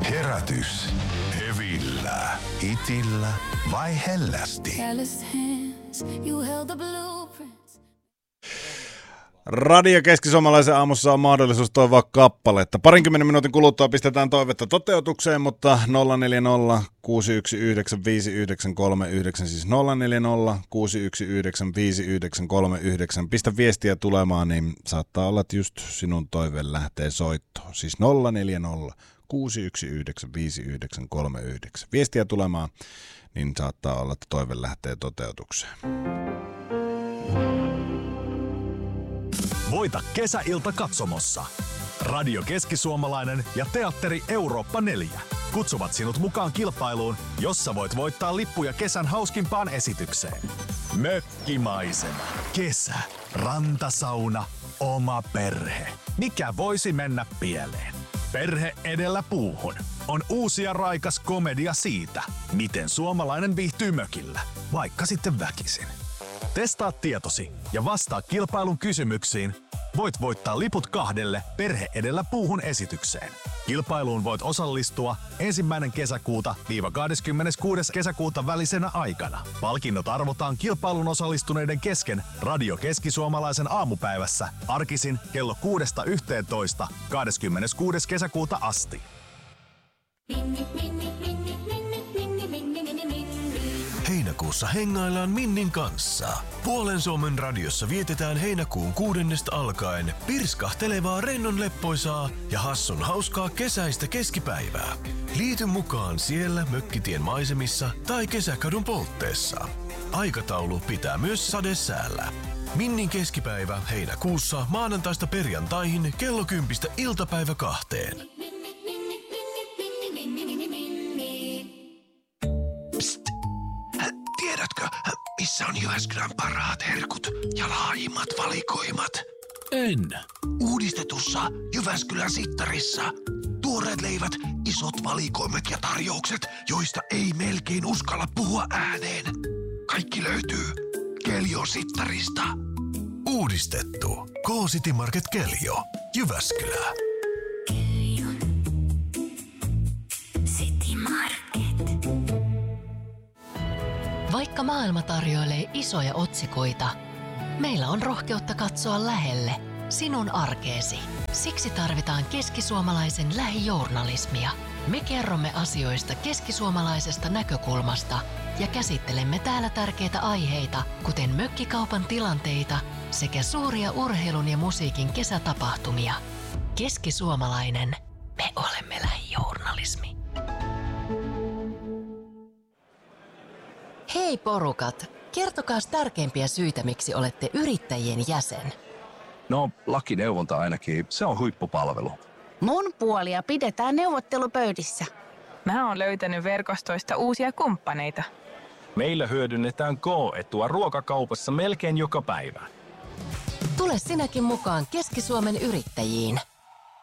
Herätys. Hevillä. Itillä vai hellästi? Radio Keski-Suomalaisen aamussa on mahdollisuus toivoa kappaletta. 20 minuutin kuluttua pistetään toivetta toteutukseen, mutta 040 619 5939, siis 040 619 5939. Pistä viestiä tulemaan, niin saattaa olla, että just sinun toive lähtee soittoon. Siis 040 619 5939. Viestiä tulemaan, niin saattaa olla, että toive lähtee toteutukseen. Voita kesäilta katsomossa. Radio Keski-Suomalainen ja Teatteri Eurooppa 4 kutsuvat sinut mukaan kilpailuun, jossa voit voittaa lippuja kesän hauskimpaan esitykseen. Mökkimaisema, kesä, rantasauna, oma perhe. Mikä voisi mennä pieleen? Perhe edellä puuhun on uusi ja raikas komedia siitä, miten suomalainen viihtyy mökillä, vaikka sitten väkisin. Testaa tietosi ja vastaa kilpailun kysymyksiin. Voit voittaa liput 2 Perhe edellä puuhun -esitykseen. Kilpailuun voit osallistua 1. kesäkuuta – 26. kesäkuuta välisenä aikana. Palkinnot arvotaan kilpailun osallistuneiden kesken Radio Keski-Suomalaisen aamupäivässä arkisin kello 6–11 26. kesäkuuta asti. Heinäkuussa hengaillaan Minnin kanssa. Puolen Suomen radiossa vietetään heinäkuun 6. alkaen pirskahtelevaa rennon leppoisaa ja hassun hauskaa kesäistä keskipäivää. Liity mukaan siellä Mökkitien maisemissa tai Kesäkadun poltteessa. Aikataulu pitää myös sadesäällä. Minnin keskipäivä heinäkuussa maanantaista perjantaihin kello 10 iltapäivä 2. Tiedätkö, missä on Jyväskylän parhaat herkut ja laajimmat valikoimat? En. Uudistetussa Jyväskylän Sittarissa. Tuoreet leivät, isot valikoimat ja tarjoukset, joista ei melkein uskalla puhua ääneen. Kaikki löytyy Keljon Sittarista. Uudistettu. K-City Market Keljo. Jyväskylä. Keljon City Market. Vaikka maailma tarjoilee isoja otsikoita, meillä on rohkeutta katsoa lähelle sinun arkeesi. Siksi tarvitaan keskisuomalaisen lähijournalismia. Me kerromme asioista keskisuomalaisesta näkökulmasta ja käsittelemme täällä tärkeitä aiheita, kuten mökkikaupan tilanteita sekä suuria urheilun ja musiikin kesätapahtumia. Keskisuomalainen, me olemme lähijournalismi. Hei porukat, kertokaas tärkeimpiä syitä, miksi olette yrittäjien jäsen. No, lakineuvonta ainakin, se on huippupalvelu. Mun puolia pidetään neuvottelupöydissä. Mä oon löytänyt verkostoista uusia kumppaneita. Meillä hyödynnetään K-etua ruokakaupassa melkein joka päivä. Tule sinäkin mukaan Keski-Suomen yrittäjiin.